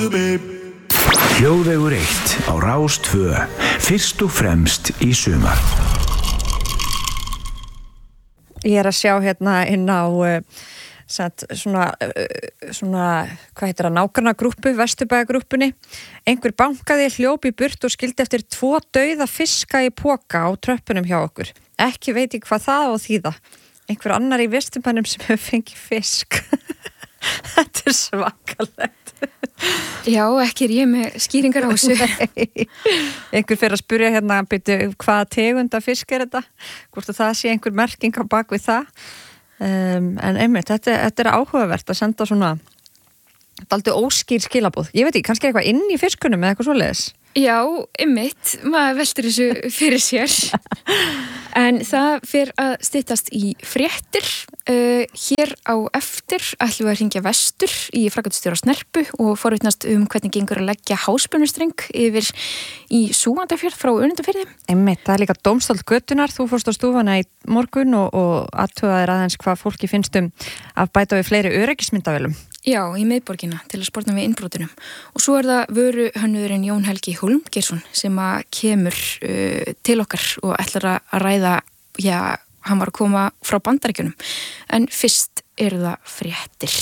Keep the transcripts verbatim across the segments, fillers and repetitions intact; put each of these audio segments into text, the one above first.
to be. Hljóðvegur eitt á Rás tvö, fyrst og fremst í sumar. Ég er að sjá hérna inn á uh, satt, svona, uh, svona, hvað heitir það, nágrannagrúppu, Vesturbæjargrúppunni. Einhver bankaði hljóp í burt og skildi eftir tvo dauða fiska í poka á tröppunum hjá okkur. Ekki veit ég hvað það og þýða. Einhver annar í Vesturbænum sem hefur fengið fisk. Þetta er svakalegt. Já, ekki er ég með skýringar á þessu. Einhver fer að spyrja hérna byrju, hvaða tegunda fisk er þetta? Hvort það sé einhver merking á bak við það. Um, en einmitt, þetta, þetta er áhugavert að senda svona dálítið óskýr skilaboð. Ég veit ekki, kannski er eitthvað inn í fiskunum eða eitthvað svoleiðis. Já, einmitt, maður veltur þessu fyrir sér. En það fer að styttast í fréttir. Uh, hér á eftir ætlum við að hringja vestur í framkvæmdastjóra Snerpu og forvitnast um hvernig gengur að leggja háspennustreng yfir í Súgandafjörð frá Önundarfirði. Einmitt, það er líka dómstóll götunnar. Þú fórst á stúfana í morgun og, og athugaðir aðeins hvað fólki finnst um að bæta við fleiri öryggismyndavélum. Já, í miðborgina til að sportna við innbrotunum. Og svo er það vöruhönnuðurinn Jón Helgi Hólmgeirsson sem að kemur uh, til okkar og ætlar að ræða, já, hann var að koma frá Bandaríkjunum. En fyrst eru það fréttir.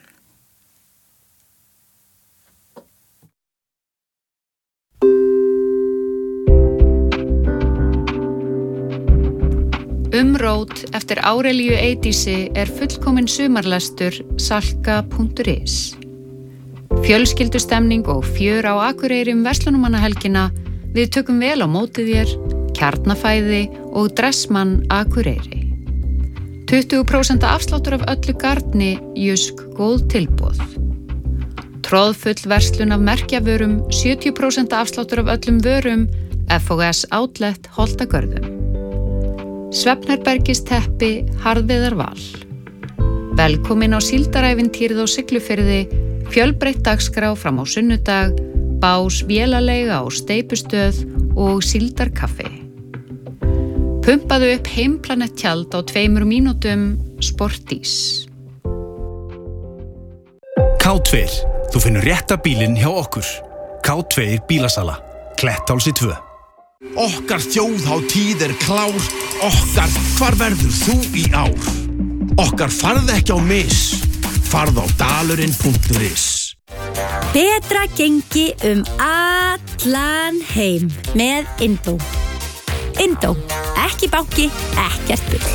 Umrót eftir Árelíu Eydísi er fullkomin sumarlestur salka punktur is. Fjölskyldustemning og fjör á Akureyri um verslunarmannahelgina. Við tökum vel á móti þér, Kjarnafæði og Dressmann Akureyri. tuttugu prósent afsláttur af öllu garni, Jusk góð tilboð. Tróðfull verslun af merkjavörum, sjötíu prósent afsláttur af öllum vörum, F O S Outlet Holtagörðum. Svefnherbergis teppi, Harðviðar Val. Velkomin á síldarævintýrið á Siglufirði, fjölbreytt dagskrá fram á sunnudag, bás vélaleiga á Steipustöð og síldarkaffi. Pumpaðu upp Heimplanet tjald á tveimur mínútum, Sportís. K tvö, þú finnur rétta bílinn hjá okkur. K tvö bílasala, Kletthálsi tvö. Okkar þjóðhátíð er klár, okkar hvar verður þú í ár? Okkar farð ekki á mis, farð á dalurinn punktur is. Betra gengi um allan heim með Indó. Indó, ekki banki, ekkert bull.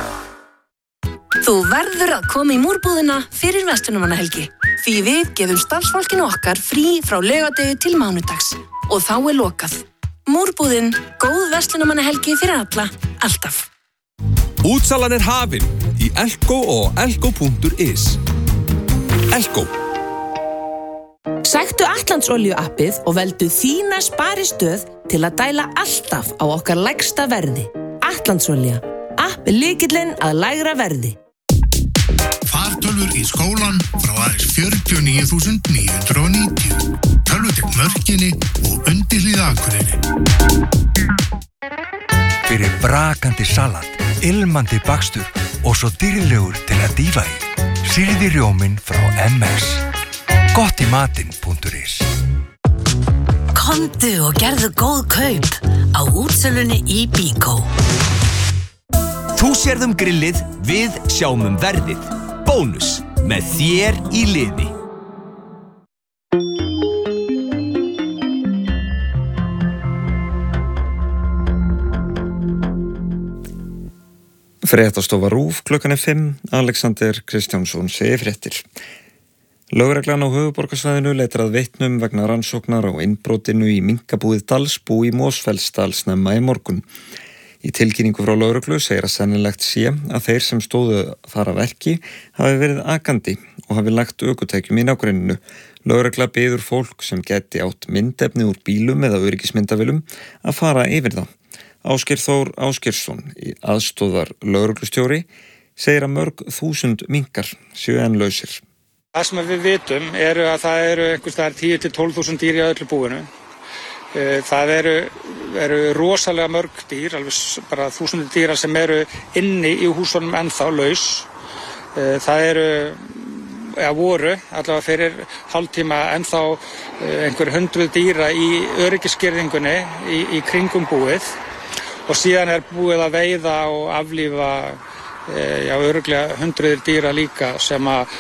Þú verður að koma í múrbúðina fyrir verslunarmannahelgi. Því við gefum starfsfólkinu okkar frí frá laugardegi til mánudags og þá er lokað. Múrbúðin, góð verslunarmannahelgi fyrir alla, alltaf. Útsalan er hafin í Elko og elko punktur is. Elko. Sæktu Atlantsolíu appið og veldu þína sparistöð til að dæla alltaf á okkar lægsta verði. Atlantsolía, app er lykillinn að lægra verði. Fartölvur í skólan frá aðeins fjörutíu og níu þúsund níu hundruð og níutíu. Tölvutekn Mörkinni og undirhlíð Akureyri. Fyrir brakandi salat, ilmandi bakstur og svo dýrlegur til að dýfa í. Sýrði rjóminn frá M S. Gott í matinn punktur is. Komdu og gerðu góð kaup á útsölunni í Bíkó. Þú sérð um grillið, við sjáum um verðið. Bónus með þér í liði. Fréttastofa RÚV klukkan er fimm, Alexander Kristjánsson segir fréttir. Lögreglan á höfuðborgarsvæðinu leitar að vitnum vegna rannsóknar á innbrotinu í minkabúið Dalsbú í Mosfellsdal snemma í morgun. Í tilkynningu frá lögreglu segir að sennilegt sé að þeir sem stóðu þar að verki hafi verið akandi og hafi lagt ökutækjum í nágrenninu. Lögregla biður fólk sem geti átt myndefni úr bílum eða öryggismyndavélum að fara yfir það. Ásgeir Þór Ásgeirsson, aðstóðar lögreglustjóri, segir að mörg þúsund minkar séu enn lausir. Það sem við vitum eru að það eru einhvers staðar tíu til tólf þúsund dýr í öllu búinu. Það eru, eru rosalega mörg dýr, alveg bara þúsundir dýra sem eru inni í húsunum ennþá laus. Það eru eða voru, allavega fyrir hálftíma ennþá einhver hundruð dýra í öryggisgirðingunni í, í kringum búið og síðan er búið að veiða og aflífa já, örugglega hundruðir dýra líka sem að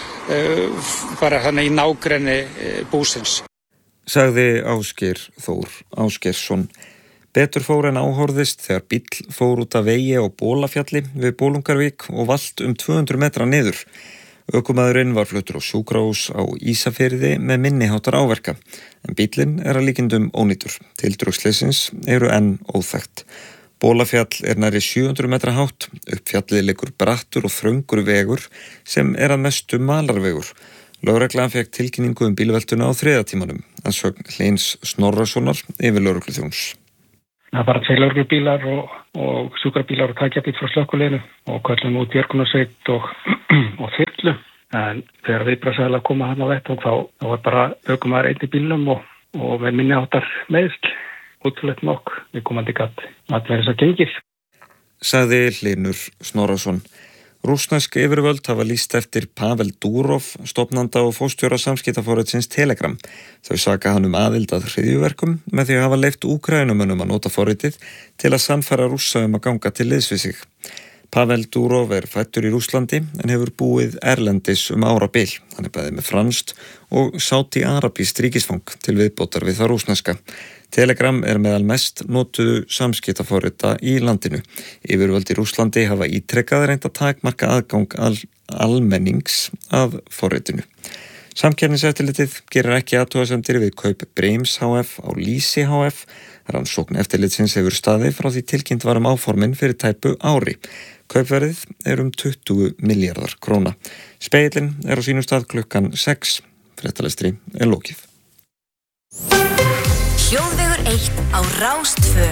bara þannig í nágrenni búsins. Sagði Ásgeir Þór Ásgeirsson. Betur fór en áhorðist þegar bíll fór út af vegi á Bólafjalli við Bolungarvík og valt um tvö hundruð metra niður. Ökumaðurinn var fluttur á sjúkrahús á Ísafirði með minniháttar áverka, en bíllinn er að líkindum ónýtur. Tildrög slyssins eru enn óþekkt. Bólafjall er nærri sjö hundruð metra hátt, upp fjallið liggur brattur og þröngur vegur sem er að mestu malarvegur. Lögreglan fekk tilkynningu um bílveltuna á þriðja tímanum, að sögn Hlyns Snorrasonar yfir lögregluþjóns. Það var tveir lögreglubílar og, og sjúkrabílar og tækjabíl frá slökkviliðinu og köllum út björgunarsveit og, og þyrlu. En þegar viðbragðsaðilar koma hann á vettvang þá, þá var bara ökumaður einn í bílnum og, og með minniháttar meiðsl. Útrúlegt nokk, við komandi gatt að vera þess að gengið. Sagði Hlynur Snorrason. Rússnesk yfirvöld hafa lýst eftir Pavel Durov, stofnanda og fórstjóra samskiptaforritsins Telegram. Þau saka hann um aðild að hryðjuverkum með því að hafa leyft Úkrænumönnum að nota forritið til að sannfæra Rússa um að ganga til liðs við sig. Pavel Durov er fæddur í Rússlandi en hefur búið erlendis um árabil. Hann er bæði með franskt og sáti-arabískt ríkisfang til viðbótar við það rússneska. Telegram er meðal mest notuðu samskiptaforrita í landinu. Yfirvöld í Rússlandi hafa ítrekkað reynt að takmarka aðgang al almennings að forritinu. Samkeppniseftirlitið gerir ekki athugasemdir við kaup Brims H F á Lýsi H F. Rannsókn eftirlitsins hefur staðið frá því tilkynnt var um áformin fyrir tæpu ári. Kaupverðið er um tuttugu milljarðar króna. Speillin er á sínum stað klukkan sex. Fréttalestri er lokið. Hljóðvegur eitt á Rás tvö.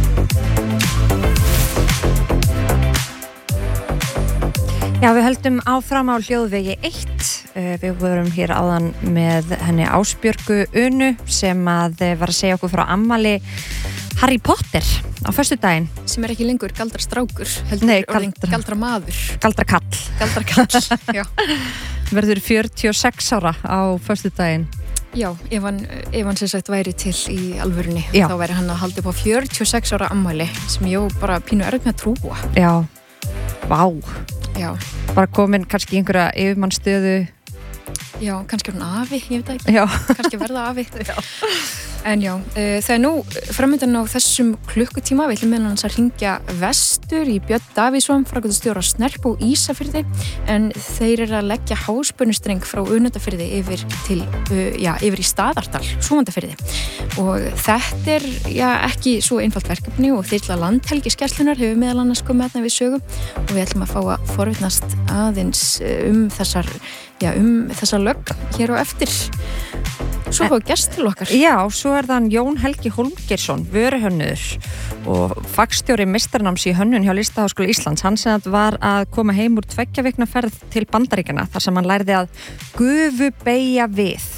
Já, við höldum áfram á hljóðvegi eitt. Við vorum hér áðan með henni Ásbjörgu Unu sem að var að segja okkur frá ammali Harry Potter á föstudaginn. Sem er ekki lengur galdrastrákur, heldur Nei, orðin galdra, galdramaður. Galdrakall. Galdrakall, já. Verður fjörutíu og sex ára á föstudaginn. Já, ef hann, ef hann sem sagt væri til í alvörunni, Já. þá væri hann að halda upp á fjörutíu og sex ára ammæli sem ég bara pínu erfitt með að trúa. Já, vá. Já. Bara komin kannski í einhverja yfirmannsstöðu. Já, kannski hún afi, ég veit það ekki. Já. Kannski verða afi. Já. En já, uh, það er nú framöndan á þessum klukkutíma. Við ætlum meðan hans að hringja vestur í Björn Davíðsson, framkvæmdastjóra Snerp og Ísafirði, en þeir eru að leggja háspönnustreng frá Önundarfirði yfir til, uh, já, yfir í Staðardal, Súgandafirði. Og þetta er, já, ekki svo einfalt verkefni og þyrla Landhelgisgæslunnar hefur meðal annars komið þarna við sögu og við ætlum að fá að forvitnast aðeins um þessar, já, um þessar lögn hér á eftir. Svo fá gest til okkar. Já, svo er þann Jón Helgi Hólmgeirsson, vöruhönnuður og fagstjóri meistaranáms í hönnun hjá Listaháskóla Íslands. Hann sem var að koma heim úr tveggja vikna ferð til Bandaríkjanna þar sem hann lærði að gufu beygja við.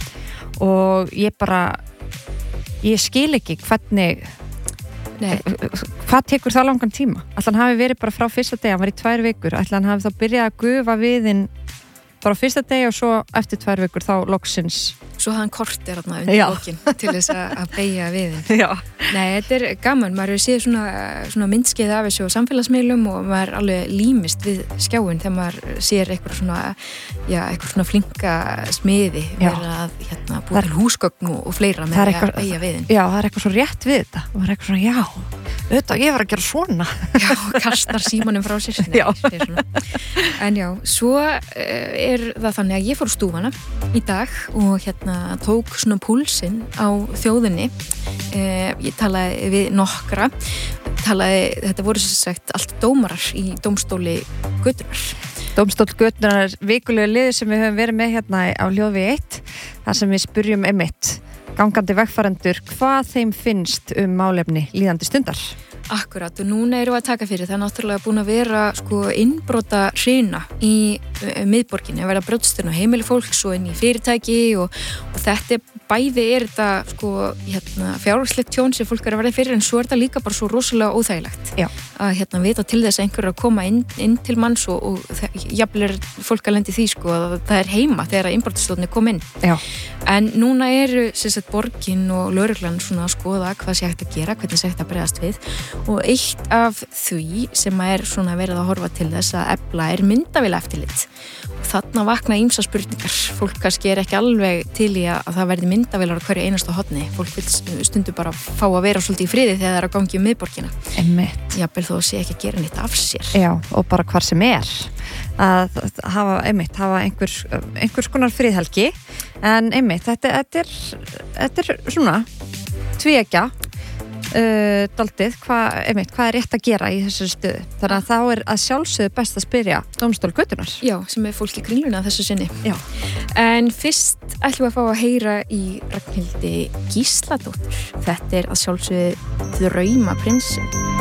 Og ég bara, ég skil ekki hvernig, Nei. hvað tekur það langan tíma? Ætli hann hafi verið bara frá fyrsta degi, hann var í tvær vikur, ætli hann hafi þá byrjað að gufa viðinn bara fyrsta degi og svo eftir tvær vikur þá loksins. Svo hafði hann kortir þarna undir lokin til þess að beygja viðinn. Já. Nei, þetta er gaman. Maður hefur séð svona, svona myndskeið af þessu á samfélagsmiðlum og maður er alveg límist við skjáin þegar maður sér eitthvað svona, já, eitthvað svona flinka smiði vera að hérna, búa til húsgögn og fleira með að beygja viðinn. Já, það er eitthvað svo rétt við þetta. Það er eitthvað svona, já, auðvitað, ég var að gera svona. Já, kastar símanum frá sér. Nei, já. En já, svo er það þannig að ég fór stúfana í dag og hérna tók svona púlsinn á þjóðinni. Eh, ég talaði við nokkra, talaði, þetta voru sem sagt allt dómarar í dómstóli Götunar. Dómstól Götunar er vikulega liður sem við höfum verið með hérna á hljóðvegi eitt, þar sem við spurjum einmitt gangandi vegfarendur hvað þeim finnst um málefni líðandi stundar. Akkurat, og núna erum við að taka fyrir það er náttúrulega búin að vera sko innbrota hrina í uh, miðborginni að vera brjótsturinn á heimili fólks og inn í fyrirtæki og, og þetta bæði er þetta sko hérna, fjárhagslegt tjón sem fólk er að verða fyrir en svo er þetta líka bara svo rosalega óþægilegt Já. Að hérna vita til þess að einhver er að koma inn, inn til manns og, og jafnvel er fólk að lendi því sko að það er heima þegar innbrotastóðnir kom inn Já. En núna eru sem sagt borgin og lögreglan svona að skoða hvað sé hægt að gera, hvernig sé hægt að bregðast við og eitt af því sem er svona verið að horfa til þess að efla er myndavéla eftirlit og þarna vakna ýmsa spurningar fólk kannski er ekki alveg til í að það verði myndavélar á hverju einasta horni fólk vil stundu bara fá að vera svolítið í friði þegar það er að gangi um miðborgina Einmitt Jafnvel þó að sé ekki að gera neitt af sér Já, og bara hvar sem er að hafa, einmitt, hafa einhvers, einhvers konar friðhelgi en einmitt, þetta, þetta er þetta er svona tvíegja uh, daldið, hvað einmitt, hvað er rétt að gera í þessu stöðu þannig að þá er að sjálfsögðu best að spyrja dómstól götunar. Já, sem er fólk í kringluna þessu sinni. Já. En fyrst ætlum við að fá að heyra í Ragnhildi Gísladóttur. Þetta er að sjálfsögðu Drauma prinsinn.